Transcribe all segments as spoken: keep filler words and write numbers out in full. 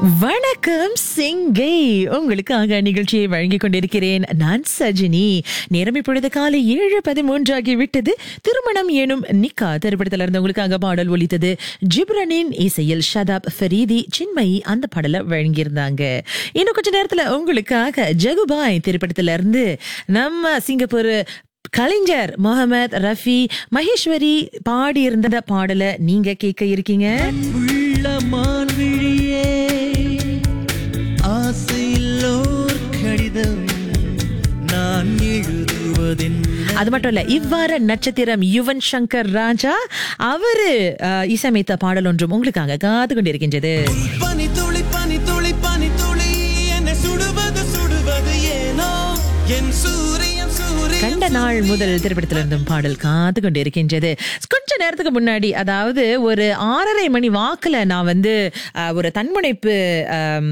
வணக்கம் சிங்கை. உங்களுக்காக நிகழ்ச்சியை வழங்கிக் கொண்டிருக்கிறேன் நான் சஜினி. நேரம் இப்பொழுது காலை ஏழு பதிமூன்று ஆகி விட்டது. திருமணம் எனும் நிக்கா திரைப்படத்தில் இருந்து உங்களுக்காக பாடல் ஒலித்தது. ஜிப்ரனின் இசையில் ஷதாப் ஃபரீதி சின்மயி அந்த பாடலை வழங்கியிருந்தாங்க. இன்னும் கொஞ்ச நேரத்துல உங்களுக்காக ஜகுபாய் திரைப்படத்துல இருந்து நம்ம சிங்கப்பூர் கலைஞர் முகமது ரஃபி மகேஸ்வரி பாடி இருந்த பாடலை நீங்க கேட்க இருக்கீங்க. அது மட்டும் இல்ல, இவ்வாற நட்சத்திரம் யுவன் சங்கர் ராஜா அவரு அஹ், இசையமைத்த பாடல் ஒன்றும் உங்களுக்காக காத்து கொண்டிருக்கின்றது. பனி துளி பனி துளி பனி துளி என்னை சுடுவது சுடுவது ஏனோ என் சூரியன் சூரியன் கண்ட நாள் முதல் திரைப்படத்திலிருந்தும் பாடல் காத்து கொண்டு இருக்கின்றது. கொஞ்ச நேரத்துக்கு முன்னாடி, அதாவது ஒரு ஆறரை மணி வாக்குல நான் வந்து அஹ், ஒரு தன்முனைப்பு அஹ்,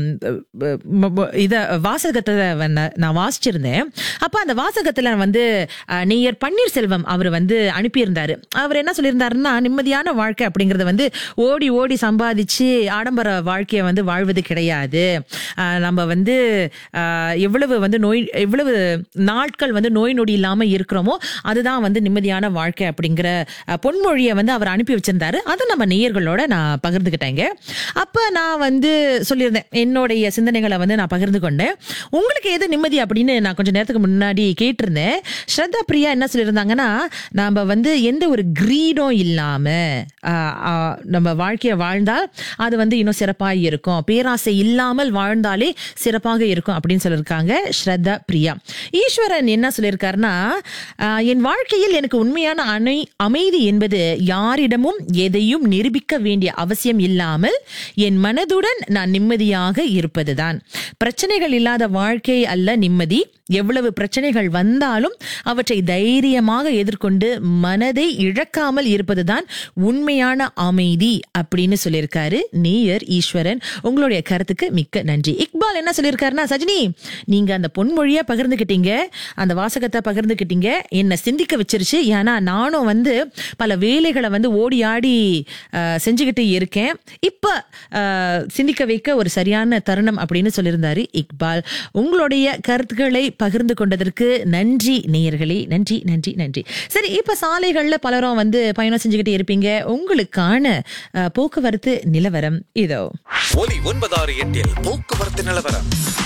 ம- ம- இத வாசகத்தை வந்து நான் வாசிச்சிருந்தேன். அப்ப அந்த வாசகத்துல வந்து அஹ், நேயர் பன்னீர்செல்வம் அவர் வந்து அனுப்பியிருந்தாரு. அவர் என்ன சொல்லியிருந்தாருன்னா, நிம்மதியான வாழ்க்கை அப்படிங்கறது வந்து ஓடி ஓடி சம்பாதிச்சு ஆடம்பர வாழ்க்கையை வந்து வாழ்வது கிடையாது. அஹ், நம்ம வந்து அஹ், எவ்வளவு வந்து நோய் எவ்வளவு நாட்கள் வந்து நோய் நொடி இல்லாம இருக்கிறோமோ அதுதான் வந்து நிம்மதியான வாழ்க்கை அப்படிங்கிற அஹ், பொன்மொழியை வந்து அவர் அனுப்பி வச்சிருந்தாரு. அதை நம்ம நேயர்களோட நான் பகிர்ந்துக்கிட்டேங்க. அப்ப நான் வந்து சொல்லியிருந்தேன், என்னுடைய சிந்தனைகளை வந்து நான் பகிர்ந்து கொண்டேன். உங்களுக்கு எது நிம்மதி அப்படின்னு நான் கொஞ்சம் நேரத்துக்கு முன்னாடி கேட்டிருந்தேன். ஸ்ரத்தா பிரியா என்ன சொல்லியிருந்தாங்கன்னா, நாம வந்து எந்த ஒரு கிரீடும் இல்லாம ஆஹ், ஆஹ், நம்ம வாழ்க்கையை வாழ்ந்தால் அது வந்து இன்னும் சிறப்பாக இருக்கும். பேராசை இல்லாமல் வாழ்ந்தாலே சிறப்பாக இருக்கும் அப்படின்னு சொல்லியிருக்காங்க ஸ்ரத்தா பிரியா. ஈஸ்வரன் என்ன சொல்லியிருக்காருன்னா, ஆஹ், என் வாழ்க்கையில் எனக்கு உண்மையான அனை அமைதி என்பது யாரிடமும் எதையும் நிரூபிக்க வேண்டிய அவசியம் இல்லாமல் என் மனதுடன் நான் நிம்மதியாக இருப்பதுதான். பிரச்சனைகள் இல்லாத வாழ்க்கை அல்ல நிம்மதி. எவ்வளவு பிரச்சனைகள் வந்தாலும் அவற்றை தைரியமாக எதிர்கொண்டு மனதை இழக்காமல் இருப்பதுதான் உண்மையான அமைதி அப்படின்னு சொல்லியிருக்காரு நேயர் ஈஸ்வரன். உங்களுடைய கருத்துக்கு மிக்க நன்றி. இக்பால் என்ன சொல்லியிருக்காருன்னா, சஜினி நீங்க அந்த பொன்மொழியை பகிர்ந்துக்கிட்டீங்க, அந்த வாசகத்தை பகிர்ந்துக்கிட்டீங்க, என்னை சிந்திக்க வச்சிருச்சு. ஏன்னா நானும் வந்து பல வேலைகளை வந்து ஓடி ஆடி அஹ், செஞ்சுக்கிட்டு இருக்கேன். இப்ப அஹ், சிந்திக்க வைக்க ஒரு சரியான தருணம் அப்படின்னு சொல்லியிருந்தாரு இக்பால். உங்களுடைய கருத்துக்களை பகிர்ந்து கொண்டதற்கு நன்றி நேயர்களே. நன்றி நன்றி நன்றி. சரி, இப்ப சாலைகள்ல பலரும் வந்து பயணம் செஞ்சுக்கிட்டு இருப்பீங்க. உங்களுக்கான அஹ், போக்குவரத்து நிலவரம் இதோ. ஒலி ஒன்பதாறு எட்டில் போக்குவரத்து நிலவரம்.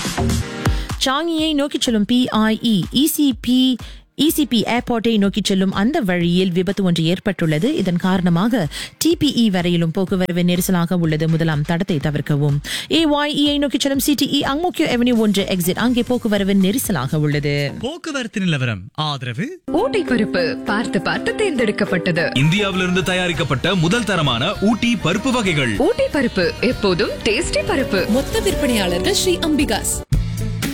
சாங்கியை நோக்கி செல்லும் பிஐஇ இசிபி இசிபி ஏர்போர்ட்டை நோக்கி செல்லும் அந்த வழியில் விபத்து ஒன்று ஏற்பட்டுள்ளது. இதன் காரணமாக டிபிஇ வரையிலும் போக்குவரத்து நெரிசலாக உள்ளது. முதலாம் தடத்தை தவிர்க்கவும். ஏஒய்இயை நோக்கி செல்லும் சிடிஇ அங்மோக்கியோ அவென்யூ ஒன்று எக்ஸிட், அங்கே போக்குவரத்து நெரிசலாக உள்ளது. போக்குவரத்து நிலவரம் ஆதரவு ஊட்டி பருப்பு பார்த்து பார்த்து தேர்ந்தெடுக்கப்பட்டது. இந்தியாவிலிருந்து தயாரிக்கப்பட்ட முதல் தரமான ஊட்டி பருப்பு வகைகள். ஊட்டி பருப்பு எப்போதும் டேஸ்டி பருப்பு. மொத்த விற்பனையாளர்கள் ஸ்ரீ அம்பிகாஸ்.